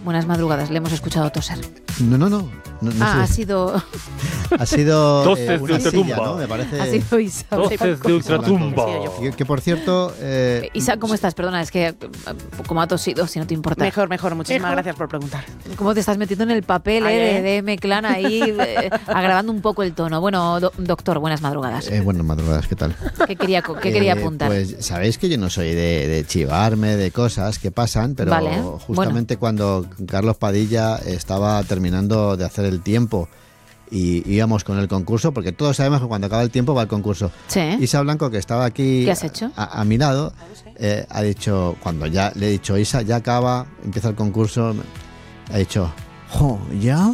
buenas madrugadas. Le hemos escuchado toser. No ha sido... Ha sido Doces de una ultratumba, silla, ¿no? Me parece. Ha sido Isa. Doces de ultratumba. Que por cierto... Isa, ¿cómo estás? Perdona, es que como ha tosido, si no te importa. Mejor. Muchísimas gracias por preguntar. ¿Cómo te estás metiendo en el papel de M-Clan ahí, agravando un poco el tono? Bueno, doctor, buenas madrugadas. Buenas madrugadas, ¿qué tal? ¿Qué quería apuntar? Pues sabéis que yo no soy de chivarme de cosas que pasan, pero vale, justamente cuando Carlos Padilla estaba terminando de hacer el tiempo y íbamos con el concurso, porque todos sabemos que cuando acaba el tiempo va el concurso. Sí. Isa Blanco, que estaba aquí ¿Qué has hecho? A mi lado, ha dicho, cuando ya le he dicho, Isa, ya acaba, empieza el concurso, ha dicho, ¿ya?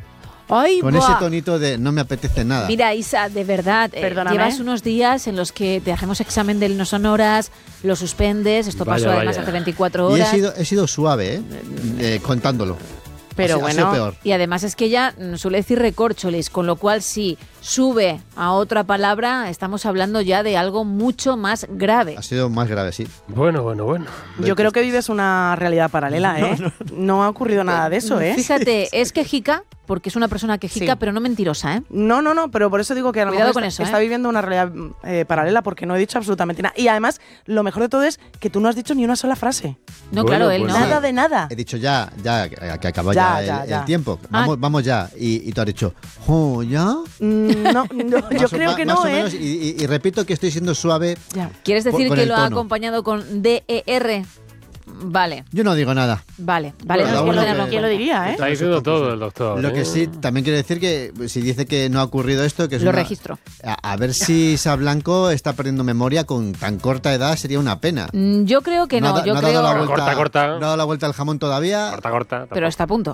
¡Ay, con ese tonito de no me apetece nada. Mira, Isa, de verdad, llevas unos días en los que te hacemos examen del no sonoras, lo suspendes, esto pasó además hace 24 horas. Y he sido suave, contándolo. Pero ha sido peor. Y además es que ella suele decir recorcholis, con lo cual si sube a otra palabra, estamos hablando ya de algo mucho más grave. Ha sido más grave, sí. Bueno. Yo creo que vives una realidad paralela, ¿eh? No ha ocurrido nada de eso, ¿eh? Fíjate, es quejica, porque es una persona quejica, pero no mentirosa, ¿eh? No, pero por eso digo que a lo mejor está viviendo una realidad paralela, porque no he dicho absolutamente nada. Y además, lo mejor de todo es que tú no has dicho ni una sola frase. No, claro, él no. Nada de nada. He dicho ya, que acabó ya el tiempo. Vamos ya. Y tú has dicho, ¿ya? No, yo creo que no, ¿eh? Y repito que estoy siendo suave. Ya. ¿Quieres decir que lo ha acompañado con DER? Vale. Yo no digo nada. Vale. ¿Quién lo diría, eh? Está diciendo todo el doctor. Lo que sí, también quiere decir que si dice que no ha ocurrido esto, que es lo registro. A ver si Isa Blanco está perdiendo memoria con tan corta edad, sería una pena. Yo creo que no. No ha dado la vuelta, corta. No ha dado la vuelta al jamón todavía. Corta. Pero está a punto.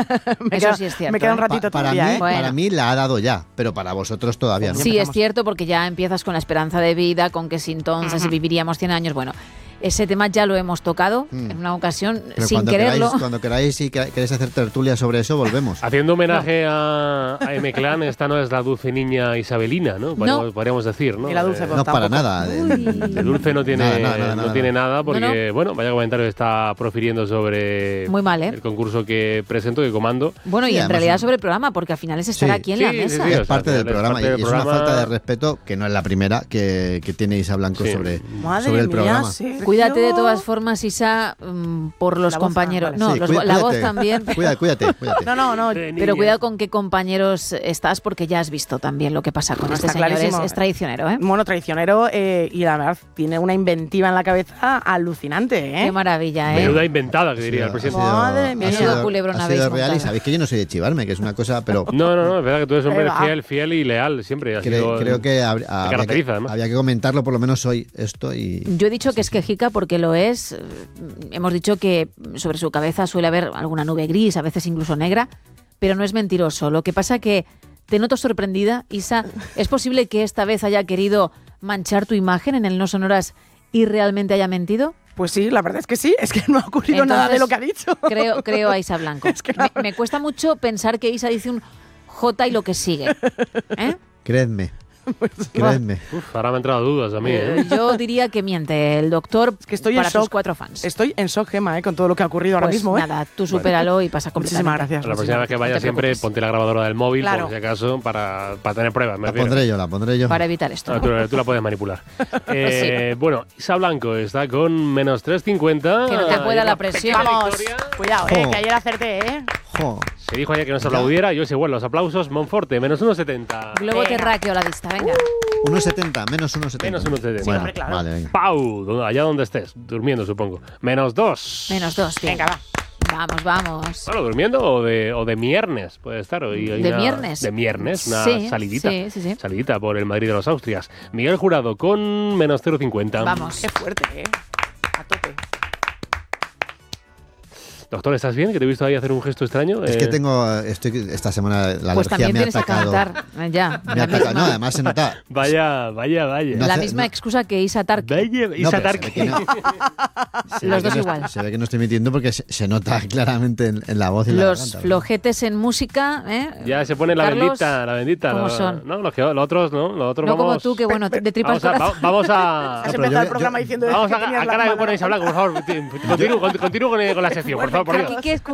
Eso sí es cierto. Me queda un ratito todavía, ¿eh? Para mí la ha dado ya, pero para vosotros todavía no. Sí, es cierto, porque ya empiezas con la esperanza de vida, con que si entonces viviríamos 100 años, bueno. Ese tema ya lo hemos tocado en una ocasión, pero sin quererlo. Cuando queráis y queréis hacer tertulia sobre eso, volvemos. Haciendo homenaje a M-Clan, esta no es la dulce niña Isabelina, ¿no? Podríamos decir, ¿no? Y la dulce no, para nada. De dulce no tiene nada porque, bueno, vaya comentario que está profiriendo sobre muy mal, el concurso que presento, que comando. Bueno, y en realidad sobre el programa, porque al final es estar aquí en la mesa. Sí, es parte del programa y es una falta de respeto que no es la primera que tiene Isa Blanco sobre el programa. Cuídate de todas formas, Isa, por los compañeros. La voz también. Cuídate. No. Pero cuidado con qué compañeros estás, porque ya has visto también lo que pasa con este señor. Es traicionero, ¿eh? Bueno, traicionero y la verdad tiene una inventiva en la cabeza alucinante, ¿eh? Qué maravilla, ¿eh? Menuda inventada, que diría el presidente. Madre mía. Ha sido real y sabéis que yo no soy de chivarme, que es una cosa, pero... No, es verdad que tú eres un hombre fiel y leal siempre. Creo que había que comentarlo por lo menos hoy esto y... Yo he dicho que es quejica porque lo es. Hemos dicho que sobre su cabeza suele haber alguna nube gris, a veces incluso negra, pero no es mentiroso. Lo que pasa que te noto sorprendida, Isa. ¿Es posible que esta vez haya querido manchar tu imagen en el No Sonoras y realmente haya mentido? Pues sí, la verdad es que sí, es que no ha ocurrido nada de lo que ha dicho. Creo a Isa Blanco. Es que me cuesta mucho pensar que Isa dice un J y lo que sigue. Creedme. Ahora me han entrado dudas a mí, ¿eh? Yo diría que miente el doctor para sus 4 fans. Estoy en shock, Gemma, con todo lo que ha ocurrido ahora mismo. Nada, tú supéralo y pasa completamente. Muchísimas gracias. La próxima vez que vaya siempre ponte la grabadora del móvil, por si acaso, para tener pruebas. La pondré yo. Para evitar esto. Tú la puedes manipular. Bueno, Isa Blanco está con menos 3,50. Que no te pueda la presión. Vamos, cuidado, que ayer acerté, ¿eh? Se dijo ayer que no se aplaudiera y hoy se vuelven los aplausos. Monforte, menos 1,70. Globo terráqueo a la vista, venga. 1,70, menos 1,70. Menos 1,70. Bueno, claro. Vale, venga. Pau, allá donde estés, durmiendo supongo. Menos 2. Menos 2, venga, va. Vamos. Bueno, durmiendo o de viernes puede estar. Hoy ¿De viernes? De viernes, una salidita. Sí. Salidita por el Madrid de los Austrias. Miguel Jurado con menos 0,50. Vamos. Qué fuerte, a tope. Doctor, ¿estás bien? Que te he visto ahí hacer un gesto extraño. Es que esta semana la pues alergia me ha atacado. Ya. Me ha atacado. No, además se nota. Vaya. La misma excusa que Isa Tarque. Isa Tarque. Los dos igual. Se ve que no estoy mintiendo porque se nota claramente en la voz y la garganta. Los flojetes en música, ¿eh? Ya se pone Carlos, la bendita. ¿Cómo son? No, los otros no. Los otros no vamos, como tú, que bueno, de tripas corazón. Vamos a... Has empezado el programa diciendo... Vamos a cara que ponéis a hablar, por favor. Continúo con la sección, por favor. Aquí que